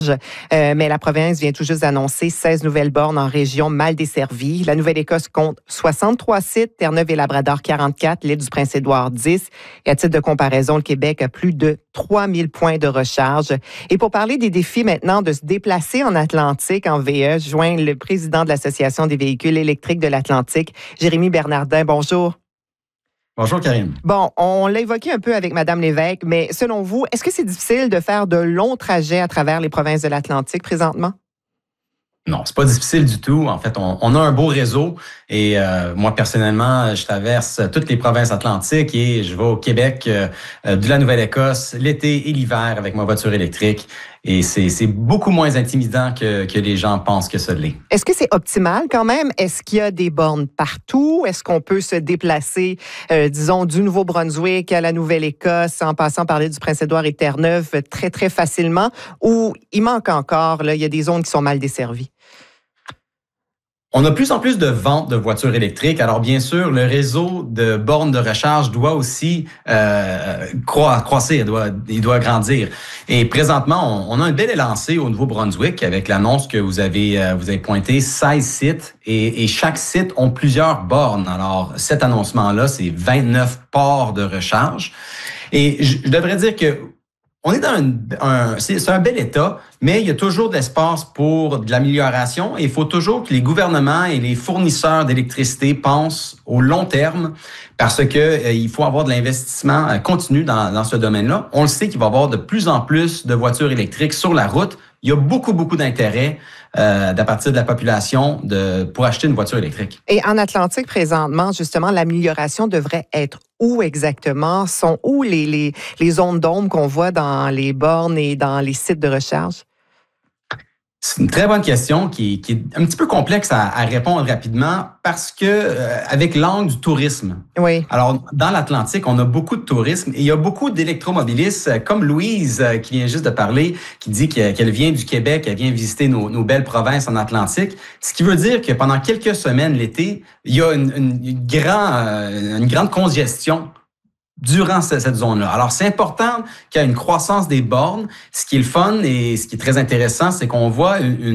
Mais la province vient tout juste d'annoncer 16 nouvelles bornes en région mal desservies. La Nouvelle-Écosse compte 63 sites, Terre-Neuve et Labrador 44, l'île du Prince-Édouard 10. Et à titre de comparaison, le Québec a plus de 3000 points de recharge. Et pour parler des défis maintenant de se déplacer en Atlantique, en VE, je joins le président de l'Association des véhicules électriques de l'Atlantique, Jérémy Bernardin. Bonjour. Bonjour, Karine. Bon, on l'a évoqué un peu avec Mme Lévesque, mais selon vous, est-ce que c'est difficile de faire de longs trajets à travers les provinces de l'Atlantique présentement? Non, c'est pas difficile du tout. En fait, on a un beau réseau et moi, personnellement, je traverse toutes les provinces atlantiques et je vais au Québec, de la Nouvelle-Écosse, l'été et l'hiver avec ma voiture électrique. Et c'est beaucoup moins intimidant que les gens pensent que ça l'est. Est-ce que c'est optimal quand même? Est-ce qu'il y a des bornes partout? Est-ce qu'on peut se déplacer, disons, du Nouveau-Brunswick à la Nouvelle-Écosse en passant par l'île du Prince-Édouard et Terre-Neuve très, très facilement? Ou il manque encore, là, il y a des zones qui sont mal desservies? On a de plus en plus de ventes de voitures électriques. Alors, bien sûr, le réseau de bornes de recharge doit aussi croître, il doit grandir. Et présentement, on a un bel élancé au Nouveau-Brunswick avec l'annonce que vous avez pointé, 16 sites et chaque site ont plusieurs bornes. Alors, cet annoncement-là, c'est 29 ports de recharge. Et je devrais dire que on est dans c'est un bel état, mais il y a toujours de l'espace pour de l'amélioration et il faut toujours que les gouvernements et les fournisseurs d'électricité pensent au long terme parce que il faut avoir de l'investissement continu dans ce domaine-là. On le sait qu'il va y avoir de plus en plus de voitures électriques sur la route. Il y a beaucoup d'intérêt à partir de la population pour acheter une voiture électrique. Et en Atlantique, présentement, justement, l'amélioration devrait être où exactement? Sont où les zones d'ombre qu'on voit dans les bornes et dans les sites de recharge? C'est une très bonne question qui est un petit peu complexe à répondre rapidement parce que avec l'angle du tourisme. Oui. Alors, dans l'Atlantique, on a beaucoup de tourisme et il y a beaucoup d'électromobilistes comme Louise qui vient juste de parler, qui dit qu'elle vient du Québec, elle vient visiter nos belles provinces en Atlantique. Ce qui veut dire que pendant quelques semaines l'été, il y a une grande congestion durant cette zone-là. Alors, c'est important qu'il y ait une croissance des bornes. Ce qui est le fun et ce qui est très intéressant, c'est qu'on voit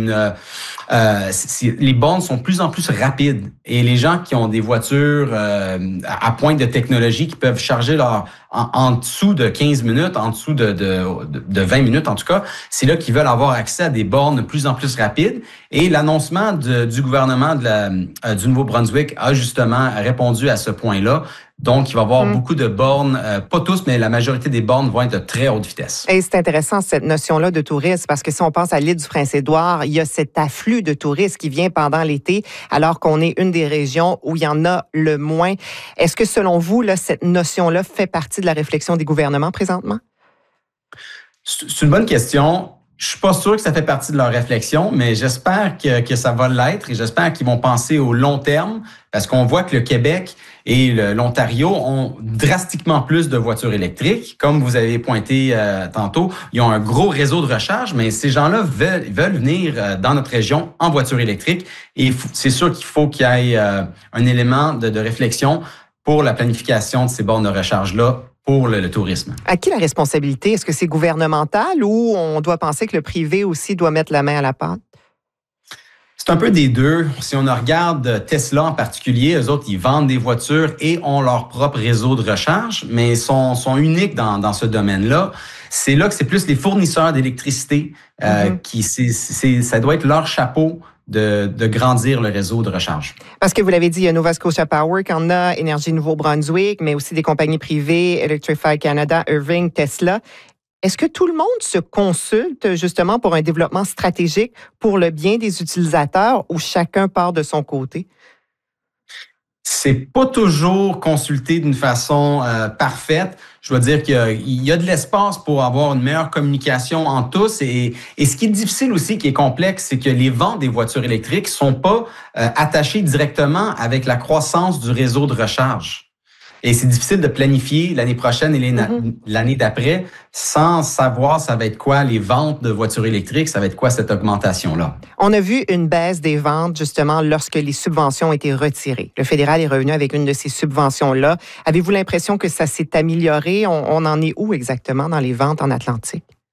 les bornes sont de plus en plus rapides. Et les gens qui ont des voitures à pointe de technologie qui peuvent charger en dessous de 15 minutes, en dessous de 20 minutes en tout cas, c'est là qu'ils veulent avoir accès à des bornes de plus en plus rapides. Et l'annoncement du gouvernement du Nouveau-Brunswick a justement répondu à ce point-là. Donc, il va y avoir beaucoup de bornes, pas tous, mais la majorité des bornes vont être de très haute vitesse. Et c'est intéressant, cette notion-là de tourisme, parce que si on pense à l'île du Prince-Édouard, il y a cet afflux de touristes qui vient pendant l'été, alors qu'on est une des régions où il y en a le moins. Est-ce que, selon vous, là, cette notion-là fait partie de la réflexion des gouvernements présentement? C'est une bonne question. Je suis pas sûr que ça fait partie de leur réflexion, mais j'espère que ça va l'être et j'espère qu'ils vont penser au long terme parce qu'on voit que le Québec et l'Ontario ont drastiquement plus de voitures électriques. Comme vous avez pointé tantôt, ils ont un gros réseau de recharge, mais ces gens-là veulent venir dans notre région en voiture électrique et c'est sûr qu'il faut qu'il y ait un élément de réflexion pour la planification de ces bornes de recharge-là pour le tourisme. À qui la responsabilité? Est-ce que c'est gouvernemental ou on doit penser que le privé aussi doit mettre la main à la pâte? C'est un peu des deux. Si on regarde Tesla en particulier, eux autres, ils vendent des voitures et ont leur propre réseau de recharge, mais sont uniques dans ce domaine-là. C'est là que c'est plus les fournisseurs d'électricité ça doit être leur chapeau de grandir le réseau de recharge. Parce que vous l'avez dit, il y a Nova Scotia Power qui en a, Énergie Nouveau-Brunswick, mais aussi des compagnies privées, Electrify Canada, Irving, Tesla. Est-ce que tout le monde se consulte justement pour un développement stratégique pour le bien des utilisateurs ou chacun part de son côté? C'est pas toujours consulté d'une façon parfaite. Je dois dire qu'il y a de l'espace pour avoir une meilleure communication entre tous. Et ce qui est difficile aussi, qui est complexe, c'est que les ventes des voitures électriques sont pas attachées directement avec la croissance du réseau de recharge. Et c'est difficile de planifier l'année prochaine et l'année d'après sans savoir ça va être quoi les ventes de voitures électriques, ça va être quoi cette augmentation-là. On a vu une baisse des ventes justement lorsque les subventions ont été retirées. Le fédéral est revenu avec une de ces subventions-là. Avez-vous l'impression que ça s'est amélioré? On en est où exactement dans les ventes en Atlantique?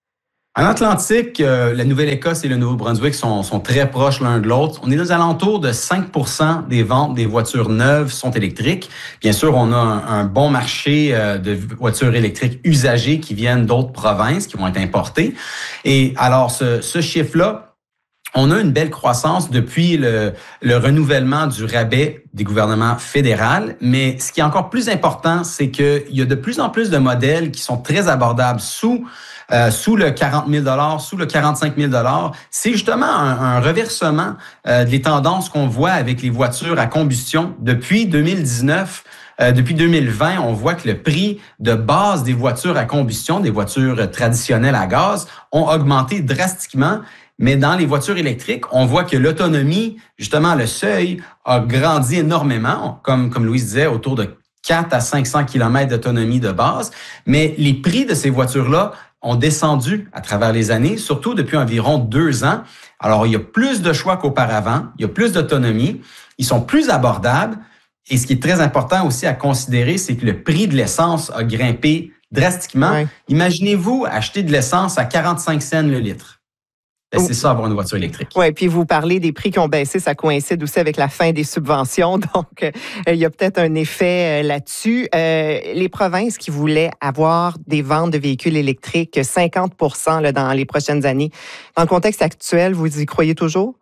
En Atlantique, la Nouvelle-Écosse et le Nouveau-Brunswick sont très proches l'un de l'autre. On est aux alentours de 5% des ventes des voitures neuves sont électriques. Bien sûr, on a un bon marché de voitures électriques usagées qui viennent d'autres provinces, qui vont être importées. Et alors, ce chiffre-là, on a une belle croissance depuis le renouvellement du rabais des gouvernements fédéraux, mais ce qui est encore plus important, c'est qu'il y a de plus en plus de modèles qui sont très abordables sous le 40 000 sous le 45 000 C'est justement un reversement des tendances qu'on voit avec les voitures à combustion depuis 2019. Depuis 2020, on voit que le prix de base des voitures à combustion, des voitures traditionnelles à gaz, ont augmenté drastiquement. Mais dans les voitures électriques, on voit que l'autonomie, justement, le seuil a grandi énormément, comme Louise disait, autour de 4 à 500 km d'autonomie de base. Mais les prix de ces voitures-là ont descendu à travers les années, surtout depuis environ 2 ans. Alors, il y a plus de choix qu'auparavant, il y a plus d'autonomie, ils sont plus abordables. Et ce qui est très important aussi à considérer, c'est que le prix de l'essence a grimpé drastiquement. Ouais. Imaginez-vous acheter de l'essence à 45 cents le litre. Ben, c'est ça, avoir une voiture électrique. Oui, puis vous parlez des prix qui ont baissé, ça coïncide aussi avec la fin des subventions, donc il y a peut-être un effet là-dessus. Les provinces qui voulaient avoir des ventes de véhicules électriques 50 % là, dans les prochaines années, dans le contexte actuel, vous y croyez toujours?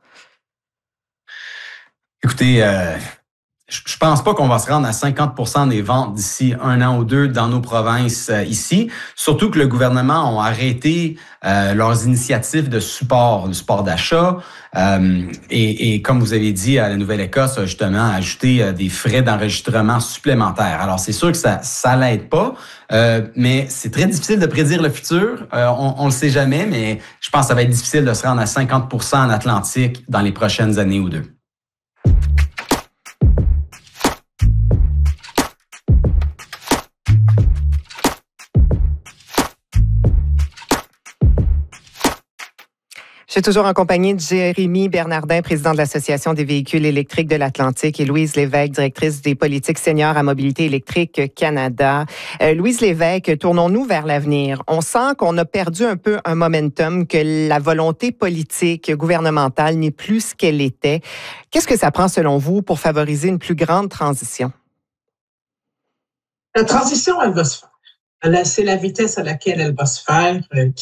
Écoutez, je pense pas qu'on va se rendre à 50 % des ventes d'ici 1 an ou 2 dans nos provinces ici. Surtout que le gouvernement a arrêté leurs initiatives de support, le support d'achat. Et comme vous avez dit, à la Nouvelle-Écosse a justement ajouté des frais d'enregistrement supplémentaires. Alors, c'est sûr que ça l'aide pas, mais c'est très difficile de prédire le futur. On le sait jamais, mais je pense que ça va être difficile de se rendre à 50 % en Atlantique dans les prochaines années ou 2. Je suis toujours en compagnie de Jérémy Bernardin, président de l'Association des véhicules électriques de l'Atlantique, et Louise Lévesque, directrice des politiques seniors à Mobilité électrique Canada. Louise Lévesque, tournons-nous vers l'avenir. On sent qu'on a perdu un peu un momentum, que la volonté politique gouvernementale n'est plus ce qu'elle était. Qu'est-ce que ça prend, selon vous, pour favoriser une plus grande transition? La transition, elle va se faire. C'est la vitesse à laquelle elle va se faire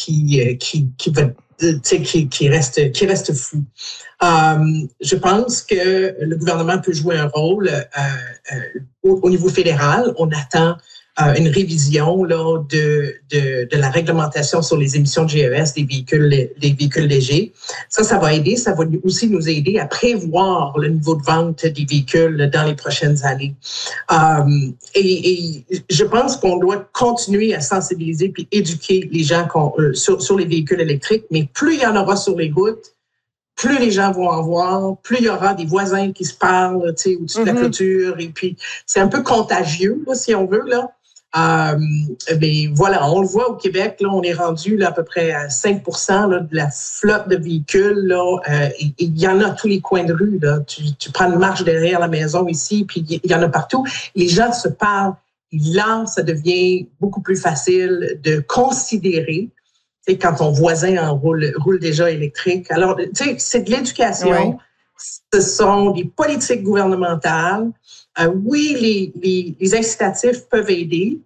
qui reste flou. Je pense que le gouvernement peut jouer un rôle au niveau fédéral. On attend une révision là, de la réglementation sur les émissions de GES des véhicules légers. Ça va aider. Ça va aussi nous aider à prévoir le niveau de vente des véhicules dans les prochaines années. Et je pense qu'on doit continuer à sensibiliser puis éduquer les gens sur les véhicules électriques, mais plus il y en aura sur les routes, plus les gens vont en voir, plus il y aura des voisins qui se parlent, au-dessus de la clôture. Et puis, c'est un peu contagieux, là, si on veut, là. Mais voilà, on le voit au Québec, là, on est rendu là, à peu près à 5 % là, de la flotte de véhicules. Là, et il y en a à tous les coins de rue. Là. Tu prends une marche derrière la maison ici, puis il y en a partout. Les gens se parlent. Là, ça devient beaucoup plus facile de considérer quand ton voisin roule déjà électrique. Alors, c'est de l'éducation. Oui. Ce sont des politiques gouvernementales. Oui, les incitatifs peuvent aider,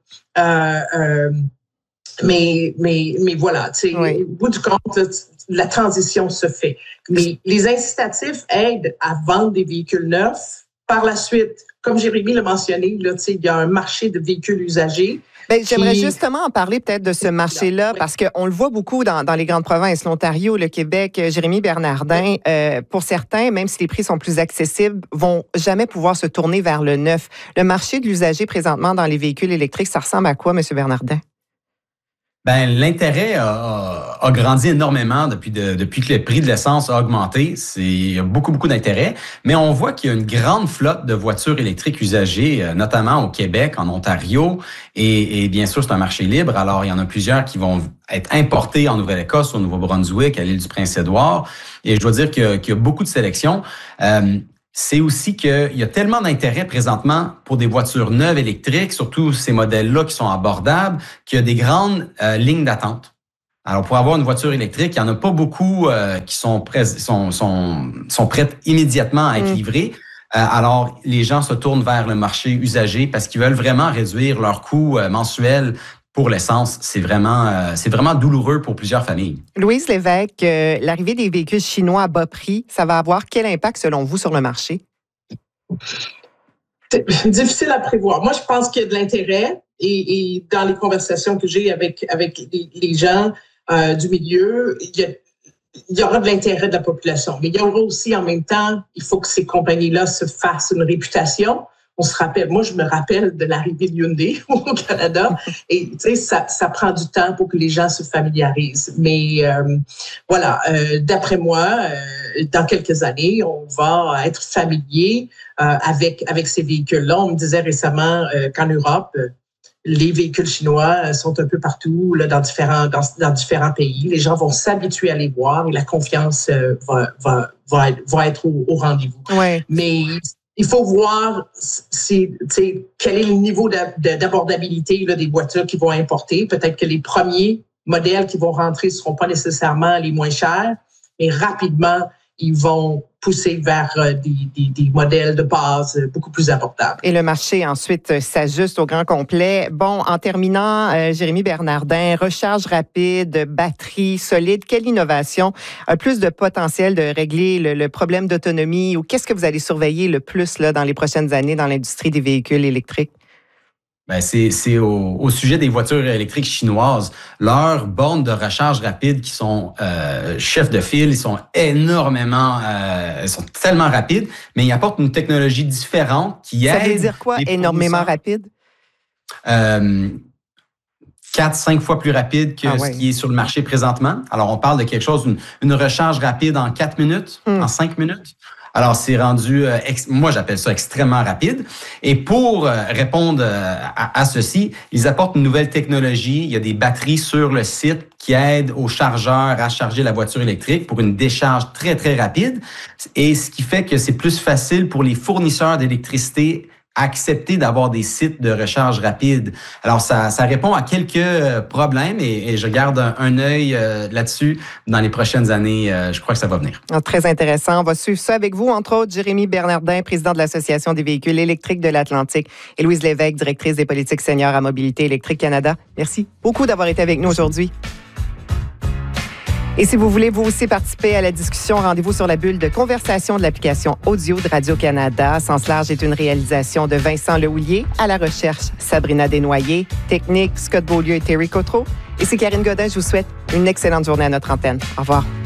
mais voilà, oui. Au bout du compte, la transition se fait. Mais les incitatifs aident à vendre des véhicules neufs. Par la suite, comme Jérémy l'a mentionné, là, il y a un marché de véhicules usagés. Bien, j'aimerais justement en parler peut-être de ce marché-là, parce qu'on le voit beaucoup dans les grandes provinces, l'Ontario, le Québec. Jérémy Bernardin, pour certains, même si les prix sont plus accessibles, vont jamais pouvoir se tourner vers le neuf. Le marché de l'usager présentement dans les véhicules électriques, ça ressemble à quoi, M. Bernardin? Ben, l'intérêt a grandi énormément depuis que le prix de l'essence a augmenté. Il y a beaucoup d'intérêt. Mais on voit qu'il y a une grande flotte de voitures électriques usagées, notamment au Québec, en Ontario. Et bien sûr, c'est un marché libre. Alors, il y en a plusieurs qui vont être importés en Nouvelle-Écosse, au Nouveau-Brunswick, à l'île du Prince-Édouard. Et je dois dire qu'il y a beaucoup de sélections. C'est aussi qu'il y a tellement d'intérêt présentement pour des voitures neuves électriques, surtout ces modèles-là qui sont abordables, qu'il y a des grandes lignes d'attente. Alors, pour avoir une voiture électrique, il n'y en a pas beaucoup qui sont prêtes immédiatement à être livrées. Alors, les gens se tournent vers le marché usagé parce qu'ils veulent vraiment réduire leur coût mensuel pour l'essence. C'est vraiment douloureux pour plusieurs familles. Louise Lévesque, l'arrivée des véhicules chinois à bas prix, ça va avoir quel impact selon vous sur le marché? C'est difficile à prévoir. Moi, je pense qu'il y a de l'intérêt et dans les conversations que j'ai avec les gens du milieu, il y aura de l'intérêt de la population. Mais il y aura aussi, en même temps, il faut que ces compagnies-là se fassent une réputation. On se rappelle, moi, je me rappelle de l'arrivée de Hyundai au Canada. Et tu sais, ça prend du temps pour que les gens se familiarisent. Mais voilà, d'après moi, dans quelques années, on va être familier avec ces véhicules-là. On me disait récemment qu'en Europe, les véhicules chinois sont un peu partout, là, dans différents pays. Les gens vont s'habituer à les voir et la confiance va être au rendez-vous. Ouais. Mais il faut voir quel est le niveau d'abordabilité là, des voitures qui vont importer. Peut-être que les premiers modèles qui vont rentrer ne seront pas nécessairement les moins chers, mais rapidement, ils vont pousser vers des modèles de base beaucoup plus abordables. Et le marché ensuite s'ajuste au grand complet. Bon, en terminant, Jérémy Bernardin, recharge rapide, batterie solide, quelle innovation a plus de potentiel de régler le problème d'autonomie ou qu'est-ce que vous allez surveiller le plus là, dans les prochaines années dans l'industrie des véhicules électriques? Ben c'est au sujet des voitures électriques chinoises. Leurs bornes de recharge rapide qui sont chefs de file, ils sont ils sont tellement rapides, mais ils apportent une technologie différente qui aide. Ça veut dire quoi, énormément rapide? 4-5 fois plus rapide que ce qui est sur le marché présentement. Alors, on parle de quelque chose, une recharge rapide en 4 minutes, en 5 minutes. Alors, c'est rendu, moi, j'appelle ça extrêmement rapide. Et pour répondre à ceci, ils apportent une nouvelle technologie. Il y a des batteries sur le site qui aident aux chargeurs à charger la voiture électrique pour une décharge très, très rapide. Et ce qui fait que c'est plus facile pour les fournisseurs d'électricité accepter d'avoir des sites de recharge rapide. Alors, ça répond à quelques problèmes et je garde un œil là-dessus dans les prochaines années. Je crois que ça va venir. Très intéressant. On va suivre ça avec vous, entre autres, Jérémy Bernardin, président de l'Association des véhicules électriques de l'Atlantique, et Louise Lévesque, directrice des politiques seniors à Mobilité électrique Canada. Merci beaucoup d'avoir été avec nous aujourd'hui. Et si vous voulez vous aussi participer à la discussion, rendez-vous sur la bulle de conversation de l'application audio de Radio-Canada. Sens large est une réalisation de Vincent Lehouillier, à la recherche Sabrina Desnoyers, technique Scott Beaulieu et Terry Cotreau. Et c'est Karine Godin, je vous souhaite une excellente journée à notre antenne. Au revoir.